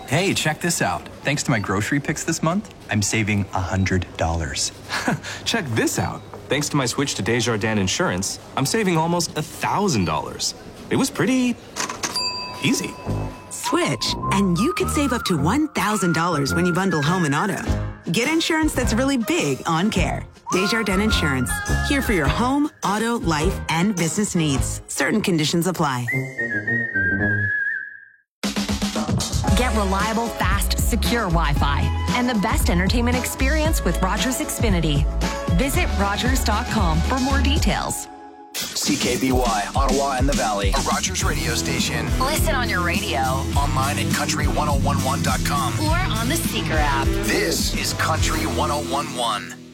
Hey, check this out. Thanks to my grocery picks this month, I'm saving $100. Check this out. Thanks to my switch to Desjardins Insurance, I'm saving almost $1,000. It was pretty easy. Switch, and you could save up to $1,000 when you bundle home and auto. Get insurance that's really big on care. Desjardins Insurance. Here for your home, auto, life, and business needs. Certain conditions apply. Get reliable, fast, secure Wi-Fi and the best entertainment experience with Rogers Xfinity. Visit Rogers.com for more details. CKBY, Ottawa and the Valley, a Rogers radio station. Listen on your radio. Online at country1011.com. Or on the Seeker app. This is Country 1011.